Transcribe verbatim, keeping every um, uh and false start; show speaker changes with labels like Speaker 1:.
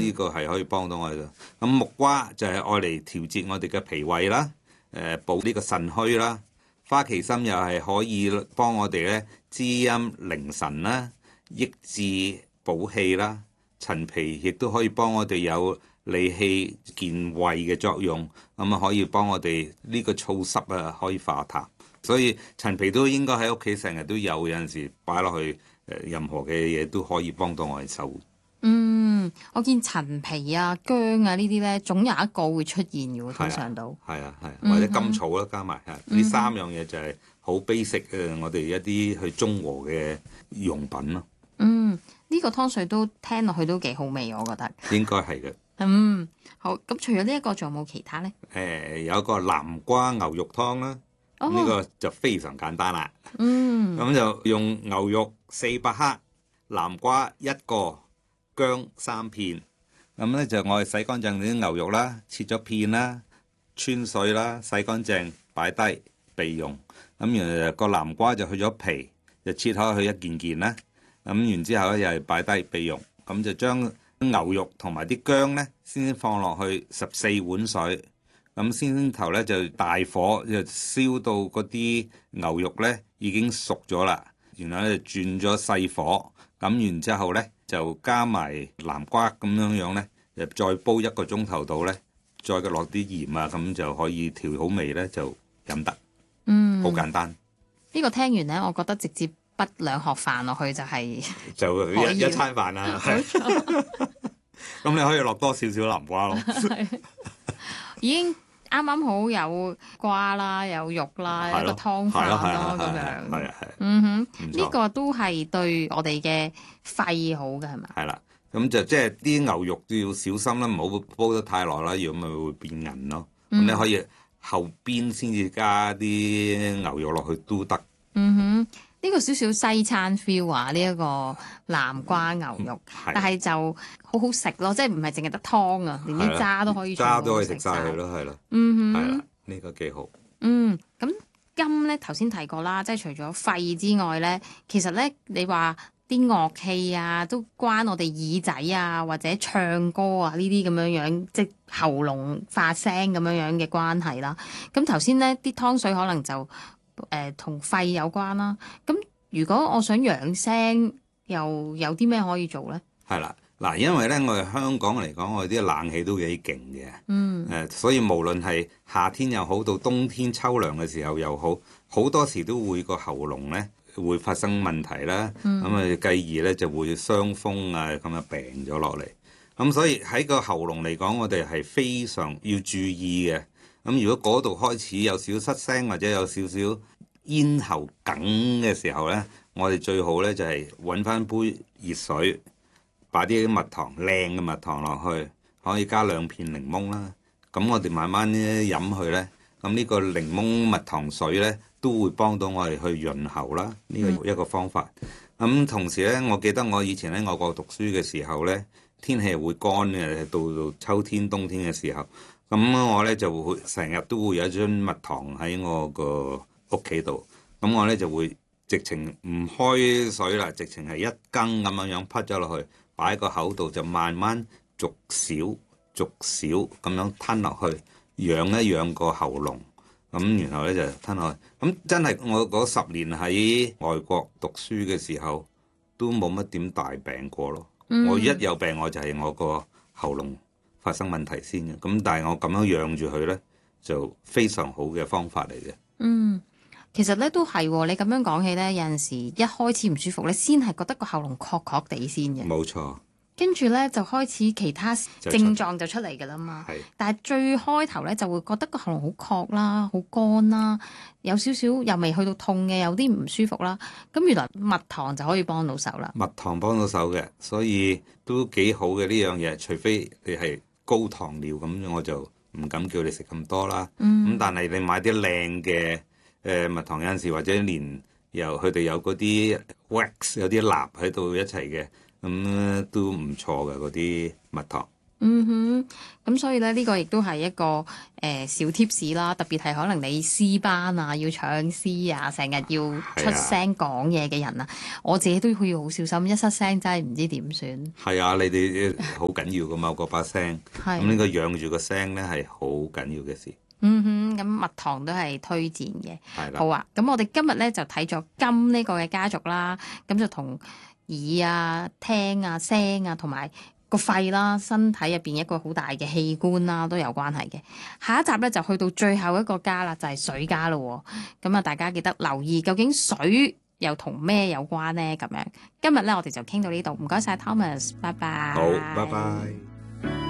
Speaker 1: 呢個係可以幫到我哋。咁木瓜就係愛嚟調節我哋嘅脾胃啦，誒補呢個腎虛啦。花旗參又係可以幫我哋咧滋陰寧神啦，益智補氣啦。陳皮亦都可以幫我哋有理氣健胃嘅作用，咁啊可以幫我哋呢個燥濕啊可以化痰。所以陳皮都應該喺屋企成日都有，有陣時擺落去誒任何嘅嘢都可以幫到我哋手。
Speaker 2: 嗯，我見陳皮啊、薑啊呢啲咧，總有一個會出現嘅喎，通常都
Speaker 1: 係啊係、啊啊，或者甘草啦，加埋係呢、嗯、三樣嘢就係好 basic 嘅，我哋一啲去中和嘅用品咯。
Speaker 2: 嗯，呢、呢個湯水都聽落去都幾好味，我覺得
Speaker 1: 應該係嘅。
Speaker 2: 嗯，好，咁除咗呢一個，仲有冇其他咧？
Speaker 1: 誒、呃，有一個南瓜牛肉湯啦，呢、哦呢個就非常簡單啦。
Speaker 2: 嗯，
Speaker 1: 咁就用牛肉四百克，南瓜一個，薑三片。咁咧就我哋洗乾淨啲牛肉啦，切咗片啦，穿水啦，洗乾淨擺低備用。咁然後個南瓜就去咗皮，就切開去一件件啦。咁然之後咧又係擺低備用。咁就將牛肉同埋啲薑咧，先放落去十四碗水。咁先頭咧就大火就燒到嗰啲牛肉咧已經熟咗啦。然後咧就轉咗細火。咁然之後咧就加埋南瓜咁樣樣咧，就再煲一個鐘頭度咧，再落啲鹽啊，咁就可以調好味咧，就飲得。嗯，好簡單。
Speaker 2: 呢個聽完咧，我覺得直接畢兩盒飯落去就係
Speaker 1: 就一一餐飯啦。冇錯。咁你可以落多少少南瓜咯。
Speaker 2: 已經啱啱好有瓜啦，有肉啦，一個湯飯咯咁樣。
Speaker 1: 係啊係。
Speaker 2: 嗯哼，呢個都係對我哋嘅肺好嘅係咪？
Speaker 1: 係啦，咁就即係啲牛肉都要小心啦，唔好煲得太耐啦，如果咪會變韌咯。咁、嗯、你可以後邊先至加啲牛肉落去都得。
Speaker 2: 嗯哼。呢、這個少少西餐 feel 啊！呢、這、一個南瓜牛肉，嗯、但係就好好食咯，即係唔係淨係得湯啊，連啲渣都可以
Speaker 1: 渣都可以食晒佢咯，係啦。
Speaker 2: 嗯哼，
Speaker 1: 係啦，呢、這個幾好。
Speaker 2: 嗯，咁甘咧頭先提過啦，即係除咗肺之外咧，其實咧你話啲樂器啊，都關我哋耳仔啊，或者唱歌啊呢啲咁樣樣，即係喉嚨發聲咁樣樣嘅關係啦。咁頭先咧啲湯水可能就誒同、呃、肺有關啦，咁如果我想養聲，又有啲咩可以做咧？
Speaker 1: 係啦，嗱，因為咧我哋香港嚟講，我哋啲冷氣都幾勁嘅，嗯，誒、呃，所以無論係夏天又好，到冬天秋涼嘅時候又好，好多時都會個喉嚨咧會發生問題啦，咁、嗯、啊繼而咧就會傷風啊，咁啊病咗落嚟，咁所以喺個喉嚨嚟講，我哋係非常要注意嘅。咁如果嗰度開始有少少失聲或者有少少咽喉梗嘅時候咧，我哋最好咧就係揾翻杯熱水，擺啲蜜糖靚嘅蜜糖落去，可以加兩片檸檬啦。咁我哋慢慢咧飲佢咧，咁呢個檸檬蜜糖水咧都會幫到我哋去潤喉啦。呢個一個方法。咁、嗯、同時咧，我記得我以前喺外國讀書嘅時候咧，天氣會乾嘅，到到秋天冬天嘅時候。咁我咧就會成日都會有一樽蜜糖喺我個屋企度，咁我咧就會直情唔開水啦，直情係一羹咁樣樣滗咗落去，擺喺個口度就慢慢逐少逐少咁樣吞落去，養一養個喉嚨，咁然後咧就吞落去。咁真係我嗰十年喺外國讀書嘅時候，都冇乜點大病過咯。嗯、我一有病我就係我個喉嚨發生問題先嘅，咁但係我咁樣養住佢咧，就非常好嘅方法嚟嘅。嗯，
Speaker 2: 其實咧都係，你咁樣講起咧，有陣時一開始唔舒服咧，先係覺得個喉嚨確確地先嘅。
Speaker 1: 冇錯。
Speaker 2: 跟住咧就開始其他症狀就出嚟㗎啦嘛。係。但係最開頭咧就會覺得個喉嚨好確啦，好乾啦，有少少又未去到痛嘅，有啲唔舒服啦。咁原來蜜糖就可以幫到手啦。
Speaker 1: 蜜糖幫到手嘅，所以都幾好嘅呢樣嘢。除非你係高糖尿咁，我就唔敢叫你食咁多啦。咁、嗯、但係你買啲靚嘅誒蜜糖，有陣時或者連由佢哋有嗰啲 wax 有啲蠟喺度一齊嘅，咁、嗯、都唔錯嘅嗰啲蜜糖。
Speaker 2: 嗯哼，咁所以咧呢、呢個亦都係一個誒、呃、小 tips 啦，特別係可能你詩班啊，要唱詩啊，成日要出聲講嘢嘅人啊，我自己都要好小心，一失聲真係唔知點算。
Speaker 1: 係啊，你哋好緊要噶嘛，嗰把聲，咁呢個養住個聲咧係好緊要嘅事。
Speaker 2: 嗯哼，咁蜜糖都係推薦嘅。
Speaker 1: 係啦，
Speaker 2: 好啊，咁我哋今日咧就睇咗金呢個嘅家族啦，咁就同耳啊、聽啊、聲啊，同埋個肺啦，身體入邊一個好大嘅器官啦，都有關係嘅。下一集咧就去到最後一個家啦，就係、是、水家咯。咁啊，大家記得留意究竟水又同咩有關呢？咁樣今日咧我哋就傾到呢度，唔該晒 Thomas，拜拜。
Speaker 1: 好，拜拜。